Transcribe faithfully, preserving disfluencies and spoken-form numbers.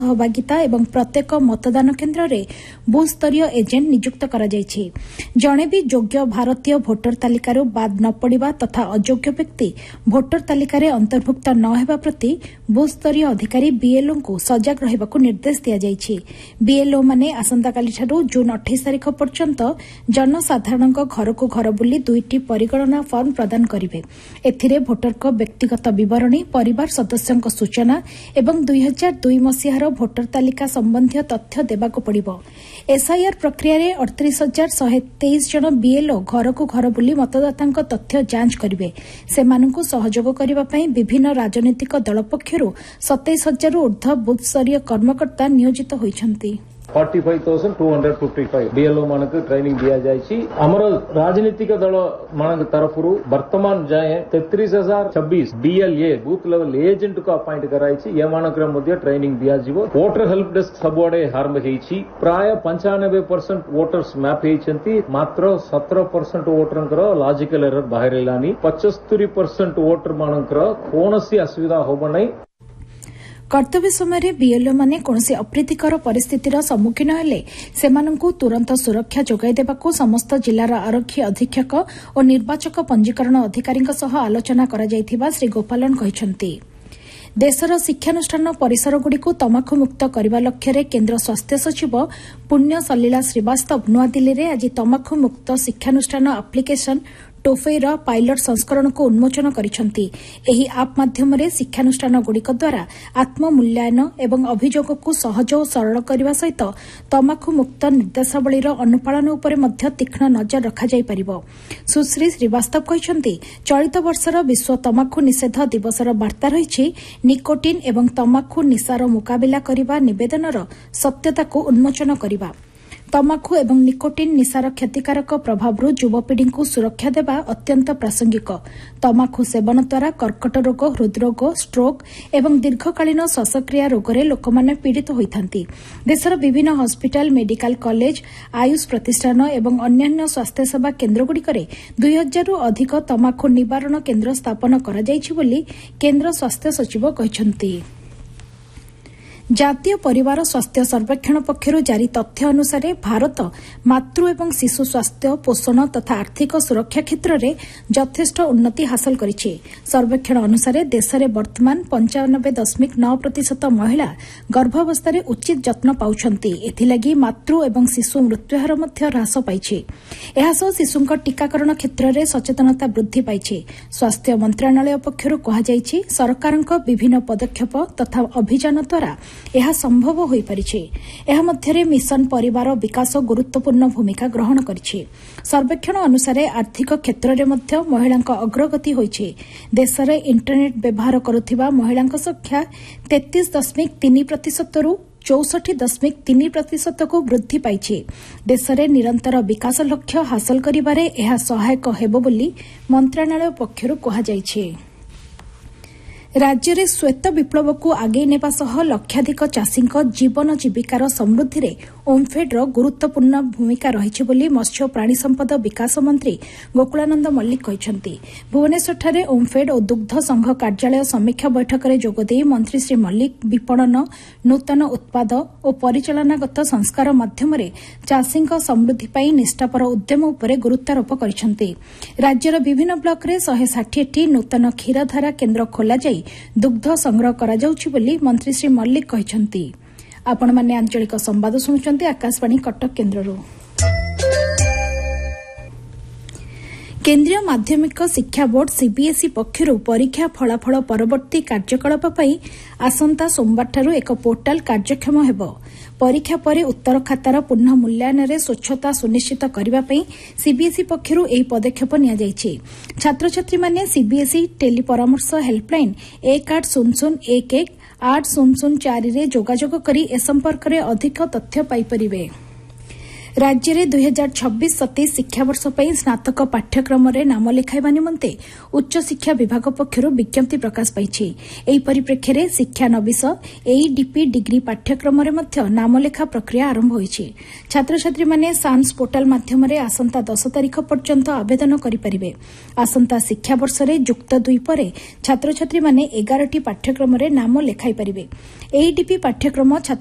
सहभागिता एवं प्रत्येक मतदान केन्द्र में बूथ स्तरीय एजेंट नियुक्त करा जायछि। जणे भी योग्य भारतीय भोटर तालिकार बाद न पड़िबा तथा अयोग्य व्यक्ति भोटर तालिकार अंतर्भुक्त न हेबा प्रति बूथ स्तरीय अधिकारी बीएलओ को सजग रहिबाकु निर्देश दिया जायछि। बीएलओ माने आसंताकाली ठारू जून अट्ठाईस तारिख पर्यंत जनसाधारण घर को घर बुली दुईटी परिगणना फर्म प्रदान करिवे। एथिरे भोटरक व्यक्तिगत विवरणी, परिवार सदस्यଙ୍କ सूचना एवं दुई हजार दुई मसीहार भोटर तालिका संबंधी तथ्य देबाकु पड़िबो। एसआईआर प्रक्रिया अड़तीस हजार शहे तेईस जन बीएलओ घर को घर बुली मतदातांक तथ्य जांच करिवे। सेमानंकु सहयोग करिबा पई विभिन्न राजनीतिक दल पक्षरु सत्ताईस हजार ऊर्ध्व बूथ स्तरीय कर्मकर्ता नियोजित होइछन्ति। पैंतालीस हज़ार दो सौ पचपन बीएलओ मानक ट्रेनिंग दिया जायछि। हमर राजनीतिक दल मानक तरफरु वर्तमान जाए तैंतीस हजार छब्बीस बीएलए बूथ लेवल एजेंट को अपॉइंट कराइछि। ये मानक मध्ये ट्रेनिंग दिया जिवो। वोटर हेल्प डेस्क सबुआडे आरंभ हेछि। प्राय पंचानबे परसेंट वोटर्स मैप हेछन्ति। मात्र सत्रह परसेंट वोटरंकर लॉजिकल एरर बाहर लानी। पचहत्तर परसेंट वोटर मानकर कोनोसी असुविधा होबो नै। कर्तव्य समय बीएलओ माने कौनसी अप्रीतिकर परिस्थितिर सम्मुखीन हेले सेमानंकु तुरंत सुरक्षा जोगाई देबाकु समस्त जिलार आरक्षी अधीक्षक और निर्वाचक पंजीकरण अधिकारी सह आलोचना करा जायथिबा श्री गोपालन कहिसंती। देशर शिक्षानुष्ठान परिसरगुड़िक तमाखु मुक्त करने लक्ष्य केन्द्र स्वास्थ्य सचिव पुण्य सलीला श्रीवास्तव नुआदिल्ली में आज तमाखु मुक्त शिक्षानुष्ठान आप्लिकेशन टोफेर पायलट संस्करण को उन्मोचन करिसंती। एही आप माध्यम शिक्षानुष्ठानगुड़िक द्वारा आत्ममूल्यायन एवं अभियोग को सहज और सरल करने सहित तमाखु मुक्त निर्देशावलीर अनुपालन उपर मध्य तीक्ष्ण नजर रखाई पारिबो। सुश्री श्रीवास्तव कहिसंती चलित वर्षर विश्व तमाखु निषेध दिवसर वार्ता रहिछि निकोटिन एवं तमाखु निशार मुकाबिला करिबा निवेदनर सत्यता को उन्मोचन करिबा। तमाखु एवं निकोटिन निशार क्षतिकारक प्रभाव युवपीढ़ी को सुरक्षा देवा अत्यंत प्रासंगिक। तमाखु सेवन द्वारा कर्कट रोग, हृदरोग, स्ट्रोक एवं दीर्घकालीन श्वासक्रिया रोगरे लोकमाने पीड़ित होइथांती। देशर विभिन्न हॉस्पिटल, मेडिकल कॉलेज, आयुष प्रतिष्ठान एवं अन्यान्य स्वास्थ्य सेवा केन्द्रगुड़िकरे दुई हजार अधिक तमाखु निवारण केन्द्र स्थापन करा जायछि बोली केन्द्र स्वास्थ्य सचिव कहिसंती। जातीय परिवार स्वास्थ्य सर्वेक्षण पक्षर जारी तथ्य अनुसार भारत मातृ एवं शिशु स्वास्थ्य, पोषण तथा आर्थिक सुरक्षा क्षेत्र में यथेष्ट उन्नति हासिल करिछि। सर्वेक्षण अनुसार देश में वर्तमान पंचानबे दशमिक नौ प्रतिशत महिला गर्भावस्था उचित जत्न पाउछन्ति। एथिलागि मातृ एवं शिशु मृत्युहार मध्य ह्रास पाइछि। एहासह शिशुंक टीकाकरण क्षेत्र में सचेतनता वृद्धि पाइछि। स्वास्थ्य मंत्रालय पक्षर कहुଯାଇଛି सरकारक विभिन्न पदक्षेप तथा अभियान द्वारा यह संभव होई परिछि। एहा मध्यरे मिशन परिवार विकास गुरुत्वपूर्ण भूमिका ग्रहण करिछि। सर्वेक्षण अनुसार आर्थिक क्षेत्र में मध्य महिलांक अग्रगति होइछि। देश में इंटरनेट व्यवहार करुथिबा महिलांक संख्या तैंतीस दशमिक तीन प्रतिशत रु चौसठ दशमिक तीन प्रतिशत को वृद्धि पाइछि। देश में निरंतर विकास लक्ष्य हासिल करिबारे एहा सहायक हेबो बोली मंत्रालय पक्षरु कहाଯାଇଛି। राज्य में श्वेत विप्लव को आगे नेबा सह लक्षाधिक चाषी जीवन जीविकार समृद्धि में ओमफेड्र गुरुत्वपूर्ण भूमिका रही बोली मत्स्य प्राणी संपद विकास मंत्री गोकुलानंद मल्लिक कहिसंती। भुवनेश्वरଠାରେ ओमफेड और दुग्ध संघ कार्यालय समीक्षा बैठक में जोगदे मंत्री श्री मल्लिक विपणन, नूतन उत्पाद और परिचालनागत संस्कार माध्यम चाषी समृद्धि पर निष्ठापर उद्यम उपर गुरुत्वारोप करिसंती। राज्यर विभिन्न ब्लॉक में शहे षाठी नूतन क्षीरधारा केन्द्र खोल जाई दुग्ध संग्रह करा जाउछि बोली मंत्री श्री मल्लिक कहिसंती। आपण माने आंचलिक संवाद सुनुचंती आकाशवाणी कटक केन्द्ररू। केन्द्रीय माध्यमिक शिक्षा बोर्ड सीबीएसई पक्षर परीक्षा फलाफल परवर्ती कार्यकलाप पर आसंता सोमवार एक पोर्टाल कार्यक्षम हेब। परीक्षा पर उत्तर खातार पुनः मूल्यांकन स्वच्छता सुनिश्चित करने सीबीएसई पक्षर यह पदक्षेप नियाଯାଇଛି। छात्र छात्री माने सीबीएसई टेली परामर्श हेल्पलाइन एक आठ शून्य शून्य एक एक आठ शून्य शून्य चार रे जोगाजोग करी ए संपर्क में अधिक तथ्य पाइपरिबे। राज्य में दुई हजार छब्बीस सतैश शिक्षावर्ष पर स्नातक पाठ्यक्रम नाम लेखाइबा निमंते उच्च शिक्षा विभाग पक्षर विज्ञप्ति प्रकाश पाई। एही परिप्रेक्षी में शिक्षा नविश एईडीपी डिग्री पाठ्यक्रम नाम लेखा प्रक्रिया आरंभ होईछि। छात्र छात्री माने सान्स पोर्टाल माध्यम आसंता दस तारीख पर्यंत आवेदन करेंगे। आसंता शिक्षा वर्ष में युक्त दुई पर छात्र छात्री माने एगारटी पाठ्यक्रम नाम लेखाई पारिबे। एईडीपी पाठ्यक्रम